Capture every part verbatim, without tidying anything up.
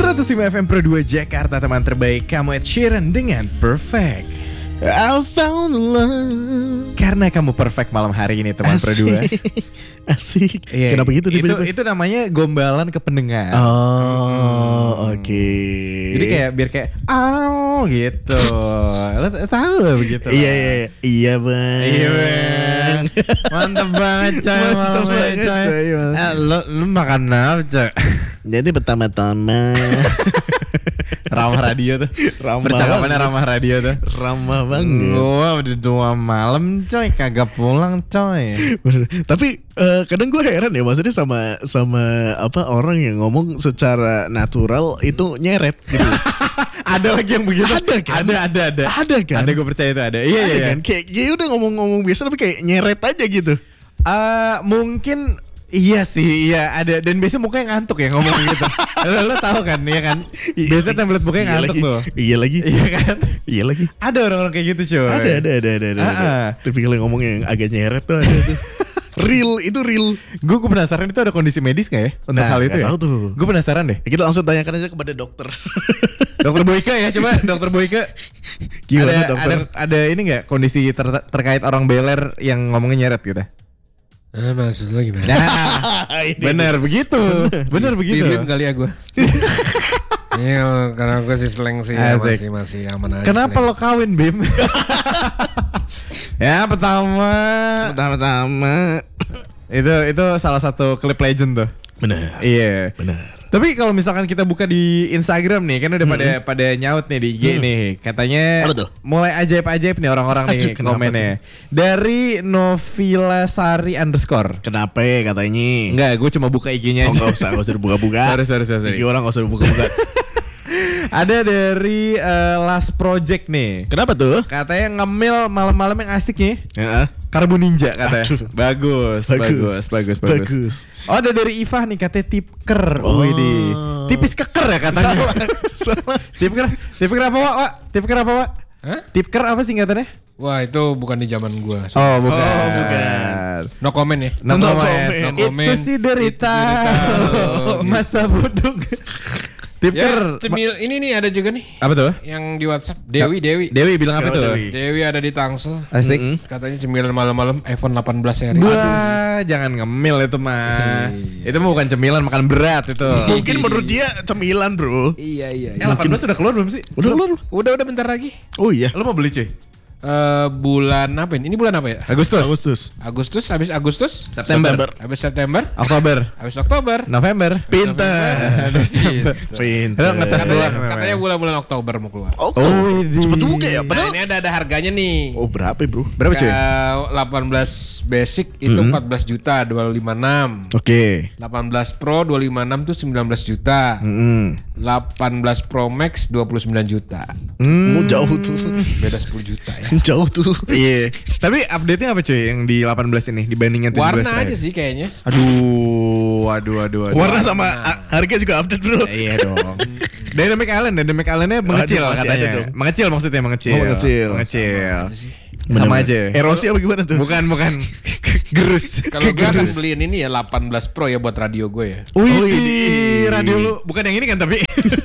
seratus lima F M Pro dua Jakarta, teman terbaik kamu Ed Sheeran dengan Perfect. I found love. Karena kamu perfect malam hari ini teman Pro dua. Asik. Iya, Kenapa gitu itu, tiba-tiba? itu namanya gombalan ke pendengar. Oh, Hmm. oke. Okay. Jadi kayak biar kayak oh gitu. Lo t- tahu lah begitu. Iya lah. iya iya. Iya bang. Iya bang. Mantep banget coy. Mantep malam ini, banget, coy. coy, mantep. Eh, lo, lo makan apa coy? Jadi pertama-tama Ramah radio tuh. Ramah Percakapannya banget. ramah radio tuh. ramah banget. Gua udah dua malam coy, kagak pulang coy. Bener. Tapi eh, kadang gue heran ya, maksudnya sama sama apa orang yang ngomong secara natural itu nyeret gitu. Ada lagi yang begitu? Ada kan? Ada, ada, ada. Ada kan? Ada, gue percaya itu ada. Iya, Ada iya, iya. kan? Kayak dia udah ngomong-ngomong biasa tapi kayak nyeret aja gitu. Eh, mungkin iya sih, iya ada. Dan biasanya mukanya ngantuk ya ngomong gitu. lo, lo tahu kan, iya kan? Biasanya template mukanya Iya ngantuk lagi. tuh. Iya lagi. Iya kan? Iya lagi. Ada orang-orang kayak gitu cuy. Ada ada ada ada ada. ada. Ah-ah. Tapi kalau ngomong yang agak nyeret tuh ada tuh. Real itu real. Gue gue penasaran itu ada kondisi medis gak ya untuk Nah, hal itu nggak ya? tahu tuh. Gue penasaran deh. Ya, kita langsung tanyakan aja kepada dokter. Dokter Boyke ya, coba Dokter Boyke. Gimana ada, dokter? Ada, ada ini nggak kondisi ter- terkait orang beler yang ngomongnya nyeret gitu? Eh, maksud lo gimana? Nah, Ini. bener begitu, bener begitu. Bim-bim kali ya gue. Iya, kalau- karena gue sih slang sih ya, Asik. masih masih aman aja. Kenapa lo kawin Bim? Ya pertama Pertama-tama. itu itu salah satu klip legend tuh. Benar. Iya. Benar. Tapi kalau misalkan kita buka di Instagram nih, kan udah pada pada nyaut nih di I G Hmm. nih, katanya Apa tuh? mulai ajaib-ajaib nih orang-orang nih Aduh, kenapa komennya. Dari Novila Sari underscore. Kenapa ya katanya? Enggak, gue cuma buka I G-nya Oh, aja. nggak usah, nggak usah dibuka-buka. Sorry, sorry, sorry, sorry. Ini orang nggak usah dibuka-buka. Ada dari eh, Last Project nih. Kenapa tuh? Katanya ngemil malam-malam yang asik nih. Ya. Karbu Ninja katanya. Aduh. Bagus, bagus, bagus, bagus, Bagus. Oh, ada dari Ivah nih katanya tipker. Oh. Oh, ini tipis keker ya katanya. Salah, salah. Tipker, tipker apa Wak? Wak? Tipker apa Wak? Hah? Tipker apa singkatannya? Wah, itu bukan di zaman gue. Oh, bukan. Oh, bukan. No comment ya. No, No comment. comment. No Itu comment. sih derita. Itu derita. Masa bodoh. Ya, Tipker. cemil ini nih ada juga nih Apa tuh? yang di WhatsApp. Dewi, Dewi. Dewi bilang apa Kenapa tuh? Dewi? Dewi ada di Tangsel. Asik. Mm-mm. Katanya cemilan malam-malam iPhone delapan belas series. Wah, jangan ngemil itu mah. Iya. Itu mah bukan cemilan, makan berat itu. Mungkin menurut dia cemilan, Bro. Iya, iya. Eh, delapan belas udah keluar belum sih? Udah keluar. Udah, udah bentar lagi. Oh iya. Lo mau beli cuy? Eh bulan apa ini? Ini bulan apa ya? Agustus. Agustus. Agustus, habis Agustus, September. habis September, Oktober. habis Oktober. November. Pintar. Desember. Pintar. Lo ngetes Katanya, doang namanya. katanya bulan-bulan Oktober mau keluar. Oh, Oh, ini. cepet juga ya. Nah, Padahal. ini ada ada harganya nih. Oh berapa ya, Bro? Berapa cuy? Ka- delapan belas basic itu Mhm. empat belas juta dua ratus lima puluh enam. Oke. delapan belas Pro dua ratus lima puluh enam tuh sembilan belas juta. Hmm. delapan belas Pro Max dua puluh sembilan juta. Hmm. Mau jauh tuh. Beda sepuluh juta ya. Jauh tuh. Iya. Tapi update-nya apa cuy yang di delapan belas ini dibandingin tujuh belas? Warna aja sih kayaknya. Aduh, aduh, aduh, aduh. Warna sama a- harga juga update, Bro. Iya dong. Dynamic Island, Dynamic Island-nya mengecil Aduh, masih katanya. ada dong. Mengecil maksudnya mengecil. Oh, mengecil. Mengecil. Aja sih. Sama aja. Erosi apa gimana tuh? Bukan, bukan. Gerus. Kalau gue akan beliin ini ya delapan belas Pro ya buat radio gue ya. Wih, Oh, di ini. radio lu bukan yang ini kan tapi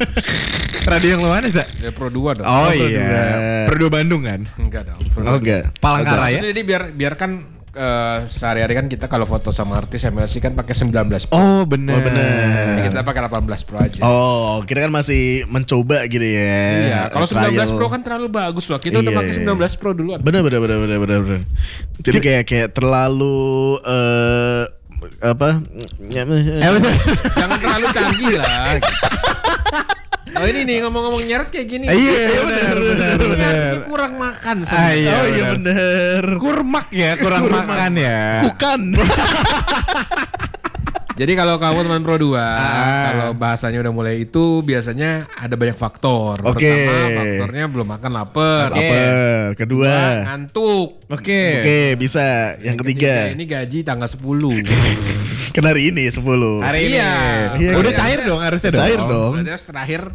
radio yang lu mana sih? Ya Pro dua dong. Oh, Pro dua. iya, Pro dua Bandung kan? Enggak dong. Pro Oh dua. enggak. Palangkaraya. Jadi biar biarkan eh, sehari-hari kan kita kalau foto sama artis M L C kan pakai sembilan belas Pro. Oh bener. Oh, bener. Jadi kita pakai delapan belas Pro aja. Oh, kita kan masih mencoba gitu ya. Iya, kalau sembilan belas Trial. Pro kan terlalu bagus loh. Kita udah Iya, pakai iya. sembilan belas Pro duluan. Bener bener bener bener bener bener. Jadi kayak kayak terlalu eh apa? Eh, bener. Jangan terlalu canggih lah. Oh ini nih ngomong-ngomong nyeret kayak gini. Iya benar benar benar. Ini kurang makan Ah, sama. iya, Oh iya bener. Kurmak ya, kurang Kurmak. makan ya. Bukan. Jadi kalau kamu teman Pro dua, Ah. kalau bahasanya udah mulai itu biasanya ada banyak faktor. Oke. Pertama faktornya belum makan lapar. Lapar. Kedua. Dua, ngantuk. Oke. Oke, bisa. Yang ketiga. Ini gaji tanggal sepuluh. Kan hari ini sepuluh. Hari ini. Iya. Iya, Udah iya. cair dong harusnya dong. Cair dong. Terus terakhir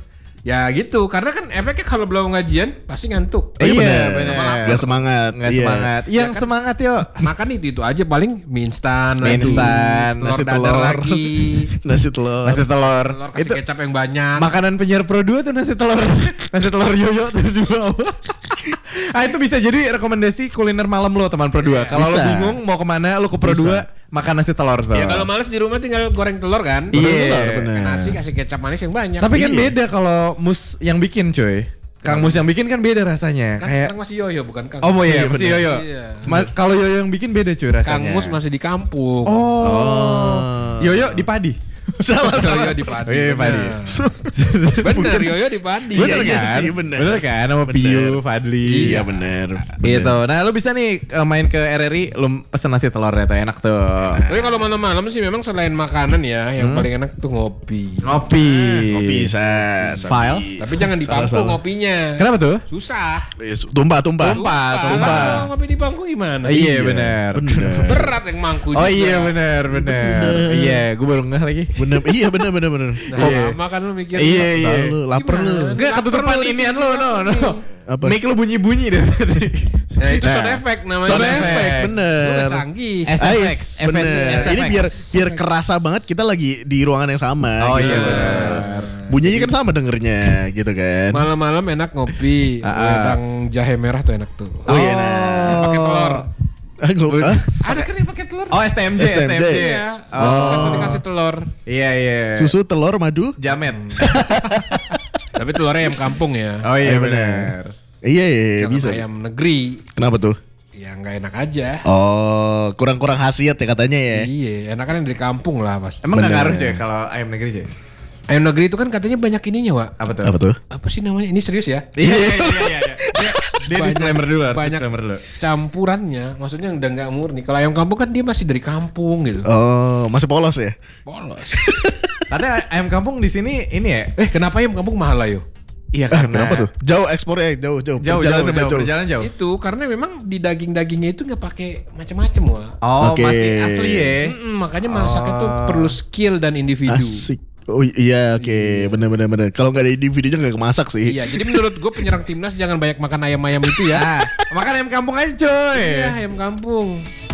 Ya gitu, karena kan efeknya kalau belum gajian pasti ngantuk. Oh, iya, Iya, bener. bener. Gak semangat. Nggak Iya. semangat. Yang Ya kan? semangat yuk. Makan itu itu aja paling mie instan, Mie aduh, instan, telur nasi dadar telur. lagi, Nasi telur. Nasi telur. telur kasih Itu kecap yang banyak. makanan penyiar Pro dua tuh nasi telur. Nasi telur yoyo tuh di bawah. Ah itu bisa jadi rekomendasi kuliner malam lo teman Pro dua. Iya, Kalau lo bisa. bingung mau kemana lo ke Pro Bisa. dua makan nasi telur tuh. Ya kalau males di rumah tinggal goreng telur kan. Iya, Goreng telur, bener. nasi kasih kecap manis yang banyak. Tapi kan Iya. beda kalau mus yang bikin cuy. Kang Mus yang bikin kan beda rasanya. kan Kayak sekarang masih yoyo bukan Kang. Oh iya, Iya, masih bener. yoyo. Iya. Ma- kalau yoyo yang bikin beda cuy rasanya. Kang Mus masih di kampung. Oh. Oh. Yoyo di padi. Salah, Yoyo di Padi. Oh, iya, di Padi. Bener, Yoyo di Padi. Iya, Bener iya kan? sih, bener. Bener kan sama Bener. Piu, Fadli. Iya bener. Gitu. Nah, lu bisa nih eh, main ke R R I, lu pesen nasi telurnya tuh enak tuh. Tapi kalau malam-malam sih memang selain makanan ya, yang paling enak tuh ngopi. Ngopi. Kopi bisa. File. Tapi jangan di pangku Salah-salah. ngopinya. Kenapa tuh? Susah. Tumpah, tumpah. Tumpah, Kalau tumpah. ngopi di pangku gimana? Iya, bener. Bener. Berat yang mangku Oh juga. iya bener bener. Iya, gue baru ngeh lagi. Bener. Iya bener bener bener. Nah, Iya. lama kan lu mikir. Iya iya. Tahu lu, lapar Gimana? lu. Enggak Lapar ketutupan lu, inian cuci lo no no. Apa? Mic lu bunyi-bunyi deh tadi. Nah, itu Nah. sound effect namanya. Sound Sound effect, effect. Lu bener. udah canggih. S F X, Ais, bener. S F X. Ini biar biar kerasa banget kita lagi di ruangan yang sama. Oh gitu. iya bener. Bunyinya kan sama dengernya gitu kan. Malam-malam enak ngopi, Ah, ah. wedang jahe merah tuh enak tuh. Oh iya nah. Yang pakai telur. Ah, nggak- ah? Ada kan yang pakai telur? Oh S T M J, S T M J. S T M J. Iya. Oh. Kan dikasih telur. Iya iya. Susu, telur, madu. Jamet. Tapi telurnya ayam kampung ya. Oh iya Eh, bener. Iya iya iya, Jangan bisa. ayam negeri. Kenapa tuh? Ya nggak enak aja. Oh, kurang-kurang khasiat ya katanya ya. Iya, enak kan yang dari kampung lah pasti. Emang nggak Bener. ngaruh cuy kalau ayam negeri cuy? Ayam negeri itu kan katanya banyak ininya, Wak. Apa tuh? Apa tuh? Apa sih namanya? Ini serius ya? Iya iya iya iya. Dia, dia Banyak- disclaimer dulu, harus banyak disclaimer dulu. campurannya, maksudnya udah nggak murni. Kalau ayam kampung kan dia masih dari kampung gitu. Oh, masih polos ya? Polos. Karena ayam kampung di sini ini ya. eh, kenapa ayam kampung mahal lah yo? Iya Ah, karena kenapa tuh? Jauh ekspornya, jauh jauh. Jauh jauh Perjalanannya jauh, perjalanan jauh. Itu karena memang di daging-dagingnya itu nggak pakai macam-macam, Wak. Oh Oke. masih asli ya. Mm-mm, makanya masaknya tuh Oh. perlu skill dan individu. Asik. Oh iya, oke, bener bener bener. Kalau nggak ada individunya nggak kemasak sih. Iya, jadi menurut gue penyerang timnas jangan banyak makan ayam-ayam itu ya. Ah, makan ayam kampung aja coy. Iya, ayam kampung.